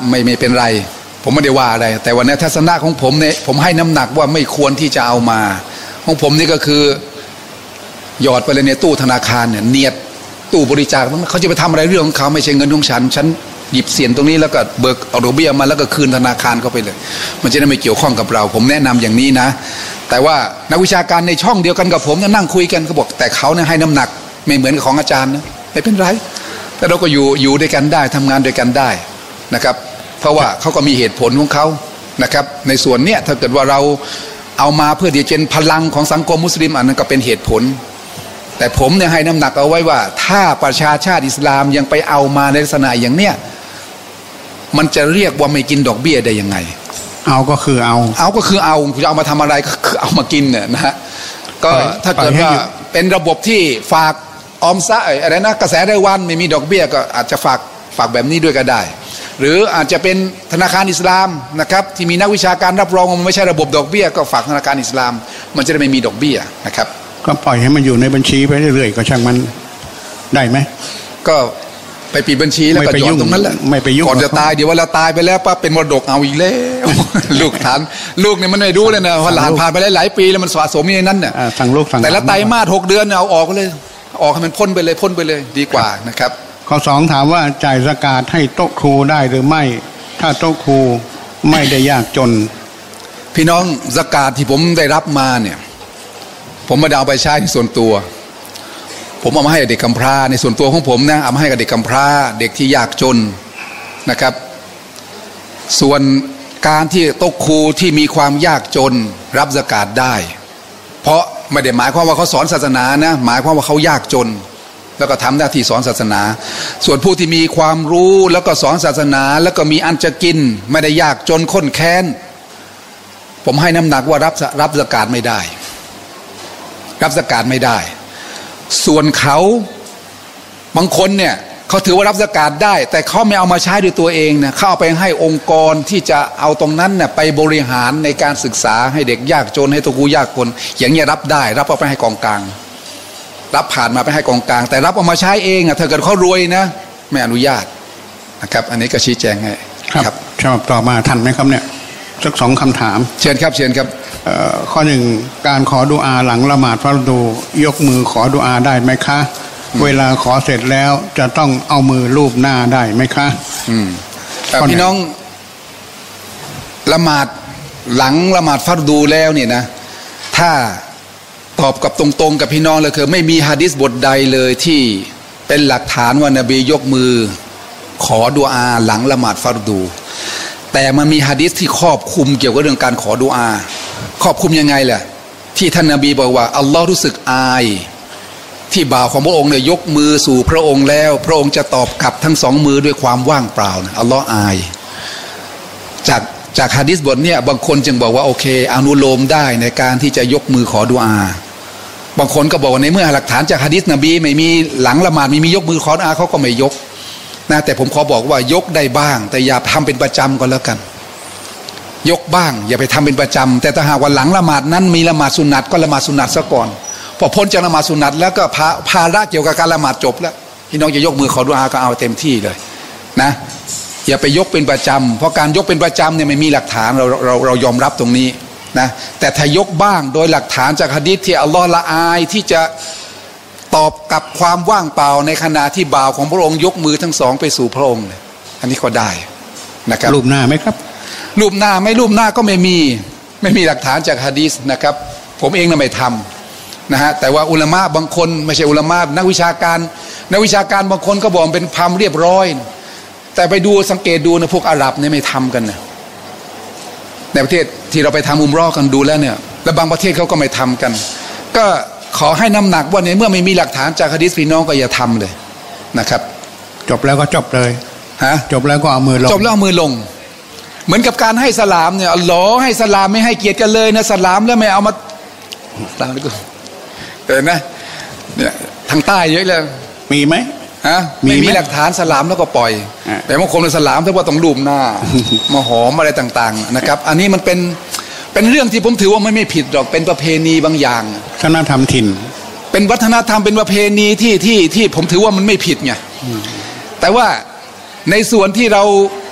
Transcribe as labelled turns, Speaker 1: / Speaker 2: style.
Speaker 1: ไม่เป็นไรผมไม่ได้ว่าอะไรแต่วันนี้ทัศนะของผมเนี่ยผมให้น้ำหนักว่าไม่ควรที่จะเอามาของผมนี่ก็คือหยอดไปเลยในตู้ธนาคารเนี่ยเนียดตู้บริจาคเขาจะไปทำอะไรเรื่องของเขาไม่ใช่เงินของฉันหยิบเสียนตรงนี้แล้วก็เบิกเอาดอกเบี้ยมาแล้วก็คืนธนาคารเข้าไปเลยมันจะได้ไม่เกี่ยวข้องกับเราผมแนะนำอย่างนี้นะแต่ว่านักวิชาการในช่องเดียวกันกับผมนั่งคุยกันเขาบอกแต่เขาเนี่ยให้น้ำหนักไม่เหมือนกับของอาจารย์นะไม่เป็นไรแต่เราก็อยู่ด้วยกันได้ทำงานด้วยกันได้นะครับเพราะว่าเขาก็มีเหตุผลของเขานะครับในส่วนเนี้ยถ้าเกิดว่าเราเอามาเพื่อที่จะเป็นพลังของสังคมมุสลิมอันนั้นก็เป็นเหตุผลแต่ผมเนี่ยให้น้ำหนักเอาไว้ว่าถ้าประชาชาติอิสลามยังไปเอามาในลักษณะอย่างเนี้ยมันจะเรียกว่าไม่กินดอกเบี้ยได้ยังไง
Speaker 2: เอาก็คือเอา
Speaker 1: ก็คือเอาจะเอามาทำอะไรก็คือเอามากินเนี่ยนะฮะก็ถ้าเกิดว่าเป็นระบบที่ฝากออมทรัพย์อะไรนะกระแสรายวันไม่มีดอกเบี้ยก็อาจจะฝากแบบนี้ด้วยก็ได้หรืออาจจะเป็นธนาคารอิสลามนะครับที่มีนักวิชาการรับรองว่ามันไม่ใช่ระบบดอกเบี้ยก็ฝากธนาคารอิสลามมันจะได้ไม่มีดอกเบี้ยนะครับ
Speaker 2: ก็ปล่อยให้มันอยู่ในบัญชีไปเรื่อยๆก็ช่างมันได้ไหม
Speaker 1: ก็ไปปิดบัญชีแล้วก็หย่อนตรงนั้นแหละ
Speaker 2: ไม่ไปยุ่ง
Speaker 1: ก่อนจะตายเดี๋ยวเวลาตายไปแล้วปั๊บเป็นมรดกเอาอีกแล้วลูกฐานลูกเนี่ยมันไม่รู้เลยนะพอหลานผ่านไปหลายปีแล้วมันสะสมอยู่ในนั้นเนี่ย
Speaker 2: สั่งลูกสั่ง
Speaker 1: แต่ละไตรมาส6 เดือนเอาออกเลยออกให้มันพ้นไปเลยดีกว่านะครับ
Speaker 2: ข้อ2ถามว่าจ่ายซะกาตให้โต๊ะครูได้หรือไม่ถ้าโต๊ะครูไม่ได้ยากจน
Speaker 1: พี่น้องซะกาตที่ผมได้รับมาเนี่ยผมไม่ได้เอาไปใช้ในส่วนตัวผมเอามาให้เด็กกำพร้าในส่วนตัวของผมนะเอามาให้กับเด็กกำพร้าเด็กที่ยากจนนะครับส่วนการที่โต๊ะครูที่มีความยากจนรับซะกาตได้เพราะไม่ได้หมายความว่าเขาสอนศาสนานะหมายความว่าเขายากจนแล้วก็ทำหน้าที่สอนศาสนาส่วนผู้ที่มีความรู้แล้วก็สอนศาสนาแล้วก็มีอันจะกินไม่ได้ยากจนข้นแค้นผมให้น้ำหนักว่ารับซะกาตไม่ได้รับซะกาตไม่ได้ส่วนเขาบางคนเนี่ยเขาถือว่ารับซะกาตได้แต่เขาไม่เอามาใช้ด้วยตัวเองนะเขาเอาไปให้องค์กรที่จะเอาตรงนั้นเนี่ยไปบริหารในการศึกษาให้เด็กยากจนให้ตัวกูยากคนอย่างเงี้ยรับได้รับเอาไปให้กองกลางรับผ่านมาไปให้กองกลางแต่รับเอามาใช้เองถ้าเกิดเขารวยนะไม่อนุญาตนะครับอันนี้ก็ชี้แจงให้
Speaker 2: ครับชอบต่อมาทันไหมครับเนี่ยสัก2 คำถาม
Speaker 1: เชิญครับ
Speaker 2: ข้อ1การขอดุอาหลังละหมาดฟัรดูยกมือขอดุอาได้ไหมคะเวลาขอเสร็จแล้วจะต้องเอามือลูบหน้าได้ไหมคะ
Speaker 1: พี่น้องละหมาดหลังละหมาดฟัรดูแล้วเนี่ยนะถ้าตอบกับตรงๆกับพี่น้องเลยคือไม่มีหะดีษบทใดเลยที่เป็นหลักฐานว่านบียกมือขอดุอาหลังละหมาดฟัรดูแต่มันมีหะดีษที่ครอบคลุมเกี่ยวกับเรื่องการขอดุอาครอบคลุมยังไงล่ะที่ท่านนบีบอกว่าอัลลอฮ์รู้สึกอายที่บ่าวของพระองค์เนี่ยยกมือสู่พระองค์แล้วพระองค์จะตอบกลับทั้ง2 มือด้วยความว่างเปล่านะอัลลอฮ์อายจากหะดีษบทเนี่ยบางคนจึงบอกว่าโอเคอนุโลมได้ในการที่จะยกมือขอดุอาบางคนก็บอกว่าในเมื่อหลักฐานจากหะดีษนบีไม่มีหลังละหมาดไม่มียกมือขอดุอาเขาก็ไม่ยกนะแต่ผมขอบอกว่ายกได้บ้างแต่อย่าทำเป็นประจำก็แล้วกันยกบ้างอย่าไปทำเป็นประจำแต่ถ้าหากว่าหลังละหมาดนั้นมีละหมาดสุนัตก็ละหมาดสุนัตซะก่อนพอพ้นจากละหมาดสุนัตแล้วก็ภาระเกี่ยวกับการละหมาดจบแล้วพี่น้องจะยกมือขอดุอาก็เอาเต็มที่เลยนะอย่าไปยกเป็นประจำเพราะการยกเป็นประจำเนี่ยไม่มีหลักฐานเรายอมรับตรงนี้นะแต่ถ้ายกบ้างโดยหลักฐานจากหะดีษที่อัลลอฮ์ละอายที่จะตอบกับความว่างเปล่าในขณะที่บ่าวของพระองค์ยกมือทั้ง2ไปสู่พระองค์อันนี้ก็ได้นะครับ
Speaker 2: รูปหน้าไหมครับ
Speaker 1: รูปหน้าก็ไม่มีหลักฐานจากหะดีษนะครับผมเองน่ะไม่ทำนะฮะแต่ว่าอุลามะบางคนไม่ใช่อุลามะนักวิชาการบางคนก็บอกเป็นความเรียบร้อยแต่ไปดูสังเกตดูนะพวกอาหรับเนี่ยไม่ทำกันนะในประเทศที่เราไปทำอุมเราะห์กันดูแล้วเนี่ยแล้วบางประเทศเขาก็ไม่ทำกันก็ขอให้น้ำหนักว่าในเมื่อไม่มีหลักฐานจากหะดีษพี่น้องก็อย่าทำเลยนะครับ
Speaker 2: จบแล้วก็จบเลยจบแล้วก็เอามือลง
Speaker 1: เหมือนกับการให้สลามเนี่ยอัลลอฮ์ให้สลามไม่ให้เกียรติกันเลยนะสลามแล้วไม่เอามาตามนี้ก็เห็นนะเนี่ยทางใต้เยอะเลย
Speaker 2: มีไหม
Speaker 1: ไม่มีหลักฐานสลามแล้วก็ปล่อยแต่บางคนสลามถ้าว่าต้องรูปหน้ามาหอมอะไรต่างๆนะครับอันนี้มันเป็นเรื่องที่ผมถือว่าไม่ผิดหรอกเป็นประเพณีบางอย่าง
Speaker 2: วัฒนธรรมถิ่น
Speaker 1: เป็นวัฒนธรรมเป็นประเพณีที่ผมถือว่ามันไม่ผิดไงแต่ว่าในส่วนที่เรา